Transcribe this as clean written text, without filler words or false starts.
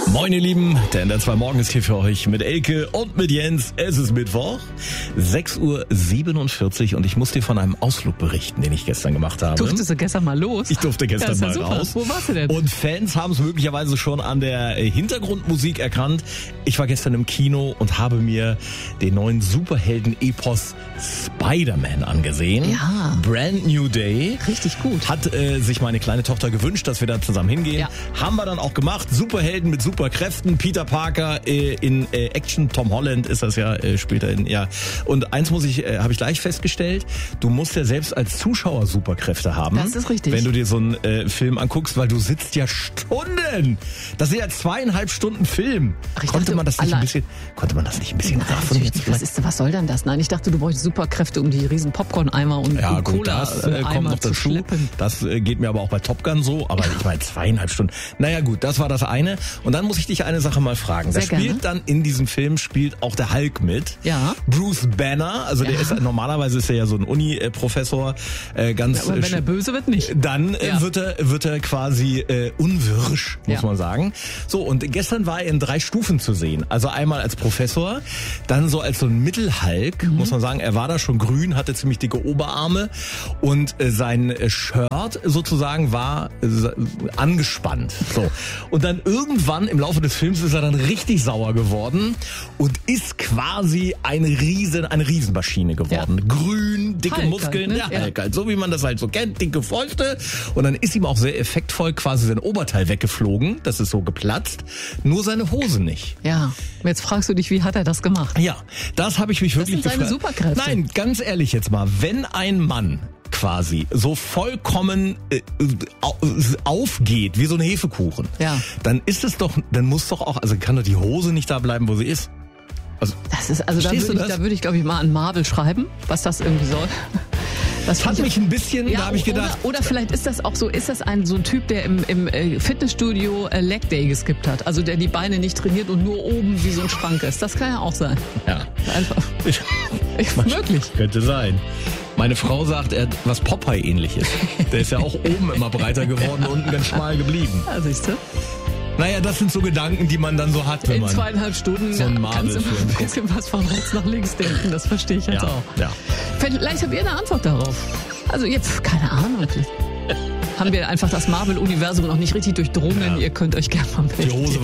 Moin ihr Lieben, der NDR 2 Morgen ist hier für euch mit Elke und mit Jens. Es ist Mittwoch, 6:47 Uhr und ich muss dir von einem Ausflug berichten, den ich gestern gemacht habe. Durftest du gestern mal los? Ich durfte gestern mal super. raus. Wo warst du denn? Und Fans haben es möglicherweise schon an der Hintergrundmusik erkannt. Ich war gestern im Kino und habe mir den neuen Superhelden-Epos Spider-Man angesehen. Ja. Brand New Day. Richtig gut. Hat sich meine kleine Tochter gewünscht, dass wir da zusammen hingehen. Ja. Haben wir dann auch gemacht. Superhelden mit Superkräften. Peter Parker in Action. Tom Holland ist das ja später in, ja. Und eins habe ich gleich festgestellt. Du musst ja selbst als Zuschauer Superkräfte haben. Das ist richtig. Wenn du dir so einen Film anguckst, weil du sitzt ja Stunden. Das sind ja 2,5 Stunden Film. Ach, ich Konnte dachte, man das nicht ein bisschen raffen? Was soll denn das? Nein, ich dachte, du bräuchtest Superkräfte, um die riesen Popcorn-Eimer und Ja gut, Cola das kommt Eimer noch zu dazu. schleppen. Das geht mir aber auch bei Top Gun so. Aber ich meine 2,5 Stunden. Naja gut, das war das eine. Und dann muss ich dich eine Sache mal fragen. Sehr Da spielt gerne. dann in diesem Film auch der Hulk mit. Ja. Bruce Banner, also der ist normalerweise ist er ja so ein Uni-Professor. Ganz. Aber wenn er böse wird, nicht. Dann Ja. wird er quasi unwirsch, muss Ja. man sagen. So, und gestern war er in 3 Stufen zu sehen. Also einmal als Professor, dann so als so ein Mittelhulk, muss man sagen. Er war da schon grün, hatte ziemlich dicke Oberarme und sein Shirt sozusagen war angespannt. So. Und dann irgendwann im Laufe des Films ist er dann richtig sauer geworden und ist quasi eine Riesenmaschine geworden. Ja. Grün, dicke Hulk Muskeln, halt, ne? der Hulk halt, so wie man das halt so kennt, dicke Fäuste. Und dann ist ihm auch sehr effektvoll quasi sein Oberteil weggeflogen. Das ist so geplatzt. Nur seine Hose nicht. Ja. Jetzt fragst du dich, wie hat er das gemacht? Ja, das habe ich mich wirklich sind seine gefragt. Superkräfte. Nein, ganz ehrlich jetzt mal, wenn ein Mann quasi so vollkommen aufgeht wie so ein Hefekuchen, Ja. dann muss doch auch, also kann doch die Hose nicht da bleiben, wo sie ist. Also, Das ist, also da Verstehst du würde das? ich, glaube ich, mal an Marvel schreiben, was das irgendwie soll. Das hat fand mich ein bisschen, da habe ich gedacht, Oder vielleicht ist das auch so, ist das so ein Typ, der im Fitnessstudio Leg Day geskippt hat. Also der die Beine nicht trainiert und nur oben wie so ein Schrank ist. Das kann ja auch sein. ja, Einfach. Wirklich. könnte sein. Meine Frau sagt, er hat was Popeye-ähnliches. Der ist ja auch oben immer breiter geworden, unten ganz schmal geblieben. Ja, siehst du? Naja, das sind so Gedanken, die man dann so hat, wenn In man 2,5 Stunden so einen kannst du Marvel-Film ein bisschen was von rechts nach links denken. Das verstehe ich jetzt auch. ja. Vielleicht habt ihr eine Antwort darauf. Also jetzt, keine Ahnung. Haben wir einfach das Marvel-Universum noch nicht richtig durchdrungen. Ja. Ihr könnt euch gerne mal melden. Die Hose